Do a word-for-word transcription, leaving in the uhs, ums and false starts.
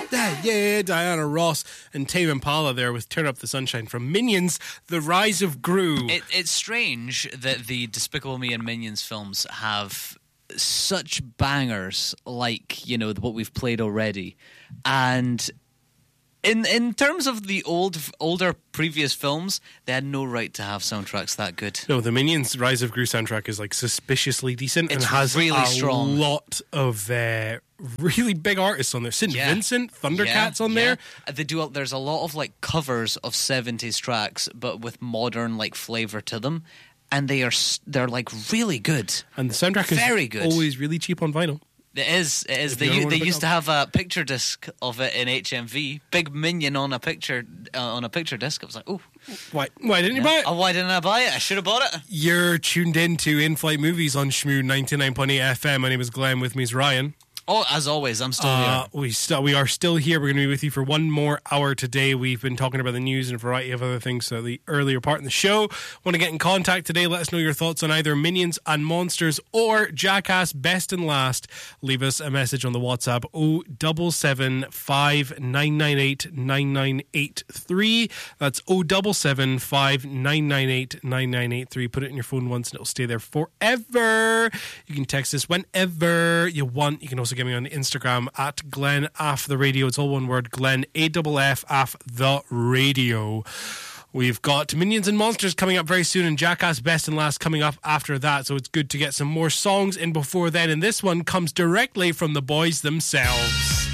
Yeah, yeah, Diana Ross and Tame Impala there with Turn Up the Sunshine from Minions, The Rise of Gru. It, it's strange that the Despicable Me and Minions films have such bangers like, you know, what we've played already. And in in terms of the old older previous films, they had no right to have soundtracks that good. No, the Minions Rise of Gru soundtrack is like suspiciously decent It's and has really a strong. lot of uh, really big artists on there. Saint Yeah. Vincent, Thundercats Yeah, on yeah. there. They do. There's a lot of like covers of seventies tracks, but with modern like flavor to them, and they are s- they're like really good. And the soundtrack Very is good. always really cheap on vinyl. It is. It is. If They you don't u- wanna they pick used up. to have a picture disc of it in H M V. Big Minion on a picture uh, on a picture disc. I was like, oh, Why, why didn't you buy it? oh, why didn't I buy it? I should have bought it. You're tuned in to In-Flight Movies on Shmoo ninety-nine point eight F M. My name is Glenn. With me is Ryan. Oh, as always, I'm still Uh, here. we still we are still here. We're going to be with you for one more hour today. We've been talking about the news and a variety of other things. So the earlier part in the show, want to get in contact today? Let us know your thoughts on either Minions and Monsters or Jackass Best and Last. Leave us a message on the WhatsApp oh seven seven five nine nine eight nine nine eight three. That's oh seven seven five nine nine eight nine nine eight three. Put it in your phone once and it'll stay there forever. You can text us whenever you want. You can also get me on Instagram at Glenn Aff the Radio. It's all one word, Glenn A F F Aff the Radio. We've got Minions and Monsters coming up very soon, and Jackass Best and Last coming up after that. So it's good to get some more songs in before then. And this one comes directly from the boys themselves.